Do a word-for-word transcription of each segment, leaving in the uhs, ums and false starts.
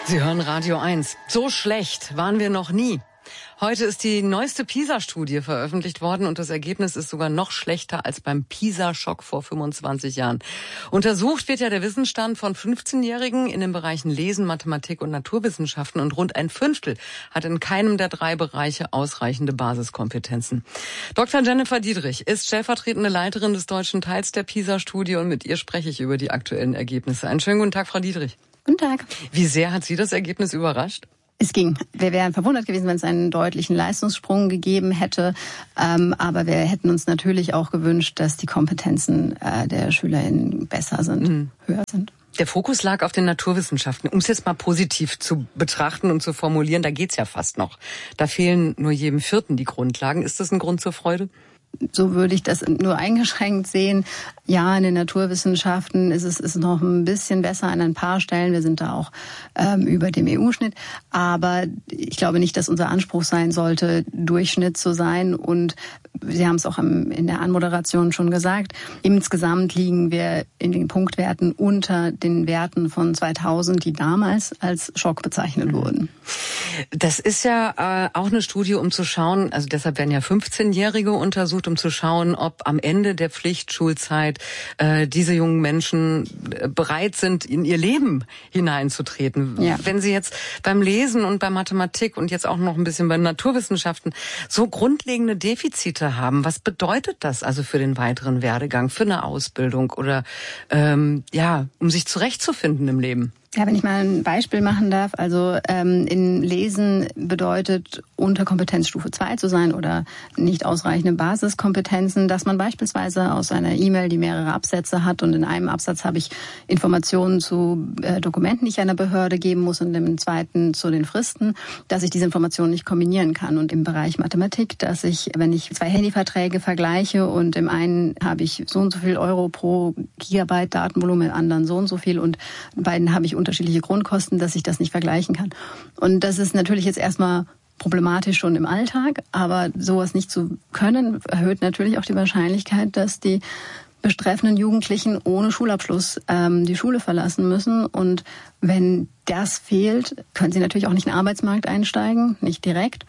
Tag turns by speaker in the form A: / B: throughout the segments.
A: Sie hören Radio eins. So schlecht waren wir noch nie. Heute ist die neueste PISA-Studie veröffentlicht worden und das Ergebnis ist sogar noch schlechter als beim PISA-Schock vor fünfundzwanzig Jahren. Untersucht wird ja der Wissensstand von fünfzehnjährigen in den Bereichen Lesen, Mathematik und Naturwissenschaften und rund ein Fünftel hat in keinem der drei Bereiche ausreichende Basiskompetenzen. Doktor Jennifer Dietrich ist stellvertretende Leiterin des deutschen Teils der PISA-Studie und mit ihr spreche ich über die aktuellen Ergebnisse. Einen schönen guten Tag, Frau Dietrich.
B: Guten Tag.
A: Wie sehr hat Sie das Ergebnis überrascht?
B: Es ging. Wir wären verwundert gewesen, wenn es einen deutlichen Leistungssprung gegeben hätte. Ähm, aber wir hätten uns natürlich auch gewünscht, dass die Kompetenzen äh, der SchülerInnen besser sind, mhm. höher sind.
A: Der Fokus lag auf den Naturwissenschaften. Um es jetzt mal positiv zu betrachten und zu formulieren, da geht's ja fast noch. Da fehlen nur jedem Vierten die Grundlagen. Ist das ein Grund zur Freude?
B: So würde ich das nur eingeschränkt sehen. Ja, in den Naturwissenschaften ist es ist noch ein bisschen besser an ein paar Stellen. Wir sind da auch ähm, über dem E U-Schnitt. Aber ich glaube nicht, dass unser Anspruch sein sollte, Durchschnitt zu sein. Und Sie haben es auch im, in der Anmoderation schon gesagt. Insgesamt liegen wir in den Punktwerten unter den Werten von zweitausend, die damals als Schock bezeichnet wurden.
A: Das ist ja äh, auch eine Studie, um zu schauen, also deshalb werden ja fünfzehnjährige untersucht, um zu schauen, ob am Ende der Pflichtschulzeit äh, diese jungen Menschen äh, bereit sind, in ihr Leben hineinzutreten. Ja. Wenn Sie jetzt beim Lesen und bei Mathematik und jetzt auch noch ein bisschen bei Naturwissenschaften so grundlegende Defizite haben, was bedeutet das also für den weiteren Werdegang, für eine Ausbildung oder ähm, ja, um sich zurechtzufinden im Leben?
B: Ja, wenn ich mal ein Beispiel machen darf, also ähm, in Lesen bedeutet unter Kompetenzstufe zwei zu sein oder nicht ausreichende Basiskompetenzen, dass man beispielsweise aus einer E-Mail, die mehrere Absätze hat und in einem Absatz habe ich Informationen zu äh, Dokumenten, die ich einer Behörde geben muss und im zweiten zu den Fristen, dass ich diese Informationen nicht kombinieren kann. Und im Bereich Mathematik, dass ich, wenn ich zwei Handyverträge vergleiche und im einen habe ich so und so viel Euro pro Gigabyte Datenvolumen, im anderen so und so viel und in beiden habe ich unterschiedliche Grundkosten, dass ich das nicht vergleichen kann. Und das ist natürlich jetzt erstmal problematisch schon im Alltag, aber sowas nicht zu können, erhöht natürlich auch die Wahrscheinlichkeit, dass die betreffenden Jugendlichen ohne Schulabschluss ähm, die Schule verlassen müssen. Und wenn das fehlt, können sie natürlich auch nicht in den Arbeitsmarkt einsteigen, nicht direkt.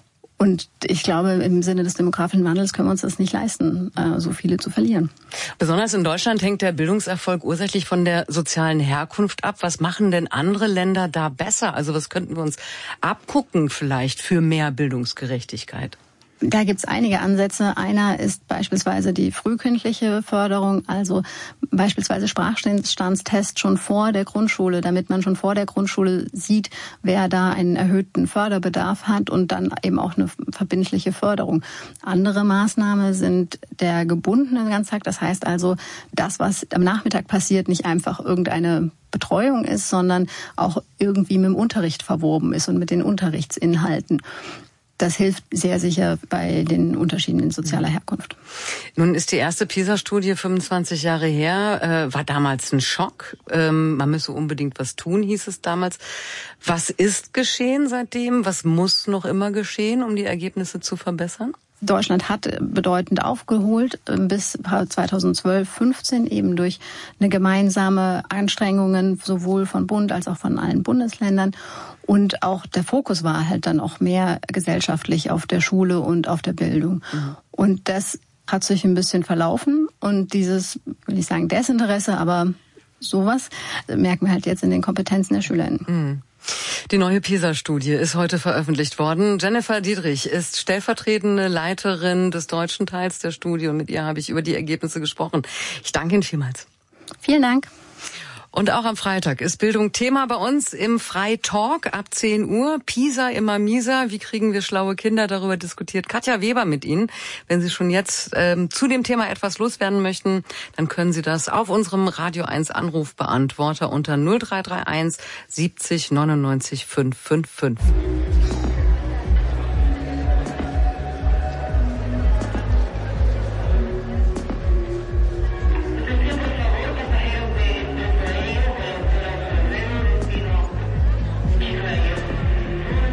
B: Und ich glaube, im Sinne des demografischen Wandels können wir uns das nicht leisten, so viele zu verlieren.
A: Besonders in Deutschland hängt der Bildungserfolg ursächlich von der sozialen Herkunft ab. Was machen denn andere Länder da besser? Also was könnten wir uns abgucken vielleicht für mehr Bildungsgerechtigkeit?
B: Da gibt's einige Ansätze. Einer ist beispielsweise die frühkindliche Förderung, also beispielsweise Sprachstandstest schon vor der Grundschule, damit man schon vor der Grundschule sieht, wer da einen erhöhten Förderbedarf hat und dann eben auch eine verbindliche Förderung. Andere Maßnahmen sind der gebundene Ganztag. Das heißt also, das, was am Nachmittag passiert, nicht einfach irgendeine Betreuung ist, sondern auch irgendwie mit dem Unterricht verwoben ist und mit den Unterrichtsinhalten. Das hilft sehr sicher bei den Unterschieden in sozialer Herkunft.
A: Nun ist die erste PISA-Studie fünfundzwanzig Jahre her, äh, war damals ein Schock. Ähm, man müsse unbedingt was tun, hieß es damals. Was ist geschehen seitdem? Was muss noch immer geschehen, um die Ergebnisse zu verbessern?
B: Deutschland hat bedeutend aufgeholt bis zweitausendzwölf, fünfzehn eben durch eine gemeinsame Anstrengungen sowohl von Bund als auch von allen Bundesländern. Und auch der Fokus war halt dann auch mehr gesellschaftlich auf der Schule und auf der Bildung. Mhm. Und das hat sich ein bisschen verlaufen. Und dieses, will ich sagen, Desinteresse, aber sowas merken wir halt jetzt in den Kompetenzen der SchülerInnen.
A: Mhm. Die neue PISA-Studie ist heute veröffentlicht worden. Jennifer Dietrich ist stellvertretende Leiterin des deutschen Teils der Studie und mit ihr habe ich über die Ergebnisse gesprochen. Ich danke Ihnen vielmals.
B: Vielen Dank.
A: Und auch am Freitag ist Bildung Thema bei uns im Freitalk ab zehn Uhr. PISA immer mieser. Wie kriegen wir schlaue Kinder? Darüber diskutiert Katja Weber mit Ihnen. Wenn Sie schon jetzt ähm, zu dem Thema etwas loswerden möchten, dann können Sie das auf unserem Radio eins Anrufbeantworter unter null drei drei eins siebzig neunundneunzig fünfhundertfünfundfünfzig.